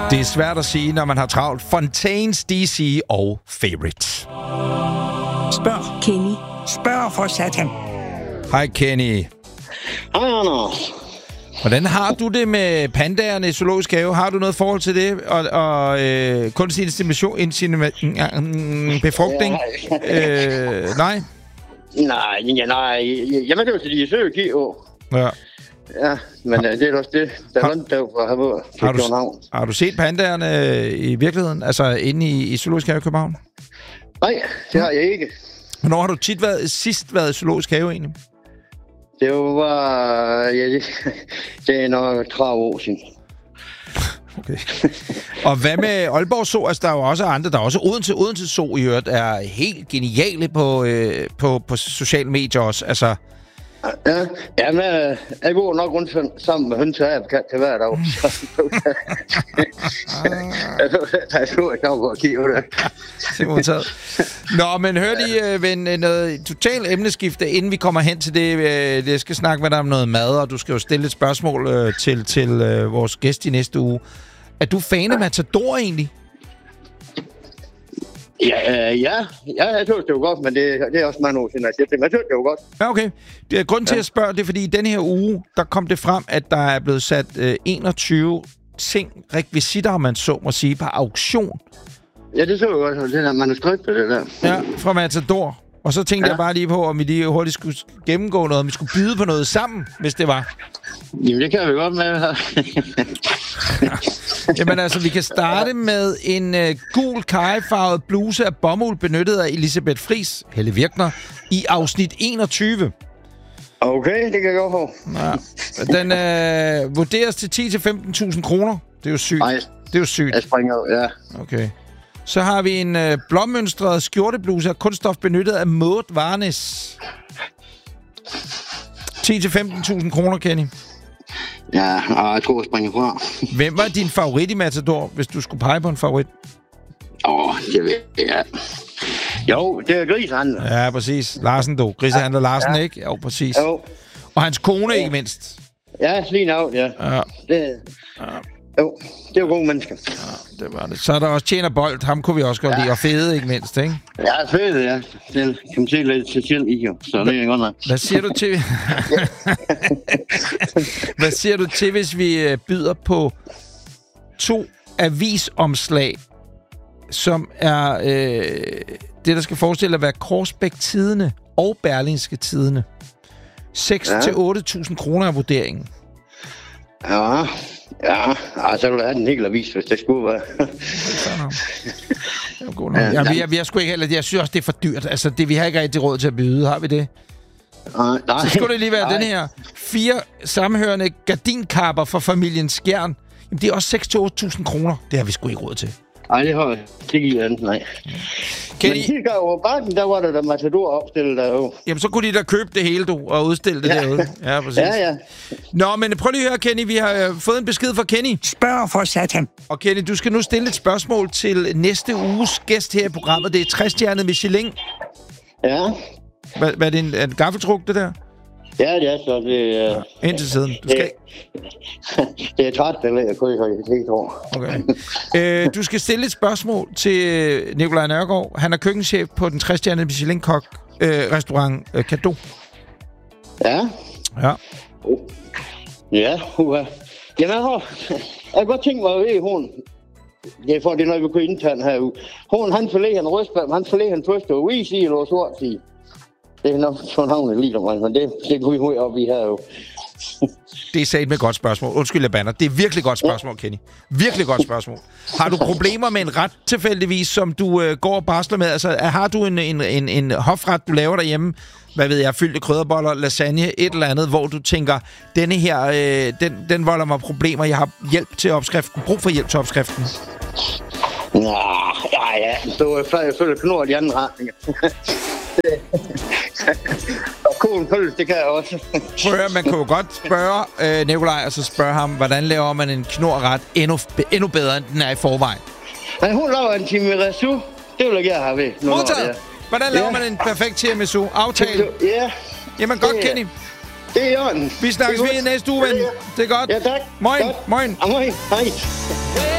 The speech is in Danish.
Det er svært at sige, når man har travlt. Fontaines DC og Favorite. Spørg, Kenny. Spørg for satan. Hej, Kenny. Hej, Anders. Hvordan har du det med pandaerne i Zoologisk Have? Har du noget forhold til det? Og kunstig befrugtning? Nej? Nej. Jamen, det var til de søge kigge. Ja. Ja, men det er også det, der er rundt der fra København. Har du set pandaerne i virkeligheden? Altså inde i Zoologisk Have i København? Nej, det har jeg ikke. Hvornår har du sidst været i Zoologisk Have egentlig? Det var... Ja, det er nok 30 år siden. Okay. Og hvad med Aalborg Zoo? Altså, der er jo også andre. Der er også Odense Zoo i øvrigt er helt geniale på sociale medier også. Altså... Ja, men jeg går nok rundt sammen med hønse af til hver dag. Jeg tror ikke nok at kigge det. Det må tage. Nå, men hør lige, ven, noget totalt emneskifte, inden vi kommer hen til det. Jeg skal snakke med dig om noget mad, og du skal jo stille et spørgsmål til vores gæst i næste uge. Er du fan af Matador egentlig? Ja, jeg synes, det var godt, men det er også mange år siden, jeg siger det. Men jeg synes, det var godt. Ja, okay. Grunden til, at jeg spørger, det er, fordi i denne her uge, der kom det frem, at der er blevet sat 21 rekvisitter, om man så må sige, på auktion. Ja, det så jeg godt. Det der manuskript, det der. Ja, fra Matador. Og så tænkte jeg bare lige på, om vi lige hurtigt skulle gennemgå noget, om vi skulle byde på noget sammen, hvis det var. Jamen, det kan vi godt med her. Jamen altså, vi kan starte med en gul karryfarvet bluse af bomuld, benyttet af Elisabeth Friis, Helle Virkner, i afsnit 21. Okay, det kan jeg godt få. Ja. Den vurderes til 10-15.000 kroner. Det er jo sygt. Nej, det er jo sygt. Jeg springer, ja. Okay. Så har vi en blåmønstret skjortebluse af kunststof, benyttet af Maud Varnes. 10-15.000 kroner, Kenny. Ja, jeg tror, jeg springer fra. Hvem var din favorit i Matador, hvis du skulle pege på en favorit? Det ved jeg. Jo, det er Grisehandler. Ja, præcis. Larsen, du. Grisehandler Larsen, ja. ikke? Jo, præcis. Jo. Og hans kone, ikke mindst. Ja, lige af, ja. Ja. Jo, det er jo gode mennesker. Ja, det var det. Så er der også Tjener Bold. Ham kunne vi også godt lide. Og Fede, ikke mindst, ikke? Ja, Fede, ja. Det kan man se lidt til selv i, jo. Så det er godt nok. Hvad siger du til... Hvad siger du til, hvis vi byder på 2 avisomslag, som er det, der skal forestille at være Korsbæk Tidende og Berlingske Tidende? 6-8.000 kroner er vurderingen. Ja, så vil du have den helt avis, hvis det skulle være. Vi har sgu ikke heller... Jeg synes også, det er for dyrt. Altså, vi har ikke rigtig råd til at byde. Har vi det? Nej. Så skulle det lige være den her 4 sammenhørende gardinkapper for familien Skjern. Jamen, det er også 6-8.000 kroner. Det har vi sgu ikke råd til. Nej, det har jeg ikke. Nej. Men kigger over bakken, der var der Matador opstillet derude. Jamen, så kunne de da købe det hele, du, og udstille det derude. Ja, præcis. Ja. Nå, men prøv lige at høre, Kenny. Vi har fået en besked fra Kenny. Spørg for satan. Og Kenny, du skal nu stille et spørgsmål til næste uges gæst her i programmet. Det er 60-stjernet Michelin. Ja. Hvad er det, en gaffeltruk, det der? Ja, det er så. Det er... Indtil siden. Du skal... Det er træt, jeg kunne ikke tro. Okay. Du skal stille et spørgsmål til Nikolaj Nørgaard. Han er køkkenchef på den 60-stjernede Michelin-kok restaurant Cadeau. Ja. Ja. Ja, Jamen, jeg har godt tænkt mig at ved, hun... Det er for, det er noget, vi kunne indtale herude. Han forlæg han røstbær, han forlæg han først og uge sige, eller sort sige. Det er nok sådan havnet lige om, men det kunne vi høje op i her jo. Det er sagt med et godt spørgsmål. Undskyld, jeg bander. Det er virkelig godt spørgsmål, Kenny. Virkelig godt spørgsmål. Har du problemer med en ret tilfældigvis, som du går og barsler med? Altså, har du en hofret, du laver derhjemme? Hvad ved jeg? Fyldte krydderboller, lasagne, et eller andet, hvor du tænker, denne her, den volder mig problemer. Jeg har hjælp til opskriften. Brug for hjælp til opskriften. Ja. Så jeg følger knor i de andre retninger. Og kolen følges, det kan jeg også. Prøv at høre, man kan jo godt spørge Nikolaj, og så spørge ham, hvordan laver man en knorret endnu bedre, end den er i forvejen. Men hun laver en tiramisu. Det vil jeg gerne have ved. Modtaget! Hvordan laver man en perfekt tiramisu? Aftale? Ja. Jamen godt, Kenny. Det er i orden. Vi snakkes ved næste uge, ven. Det er godt. Ja, tak. Moin. Moin. Hej.